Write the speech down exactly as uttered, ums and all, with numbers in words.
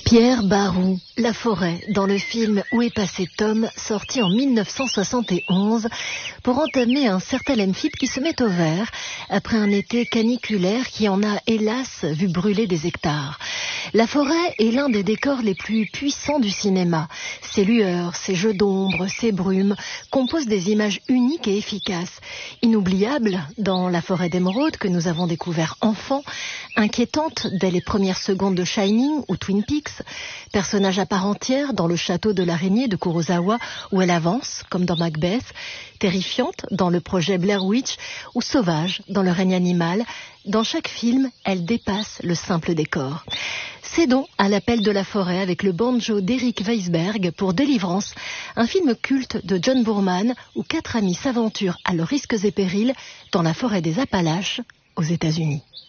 Pierre Barou, La forêt, dans le film Où est passé Tom, sorti en mille neuf cent soixante et onze, pour entamer un certain Lemfit qui se met au vert après un été caniculaire qui en a, hélas, vu brûler des hectares. La forêt est l'un des décors les plus puissants du cinéma. Ses lueurs, ses jeux d'ombre, ses brumes composent des images uniques et efficaces. Inoubliables dans La forêt d'émeraude que nous avons découvert enfant, inquiétante dès les premières secondes de Shining ou Twin Peaks, personnage à part entière dans Le château de l'araignée de Kurosawa où elle avance, comme dans Macbeth, terrifiante dans le projet Blair Witch ou sauvage dans Le règne animal, dans chaque film, elle dépasse le simple décor. Cédons à l'appel de la forêt avec le banjo d'Eric Weisberg pour Délivrance, un film culte de John Boorman où quatre amis s'aventurent à leurs risques et périls dans la forêt des Appalaches aux États-Unis.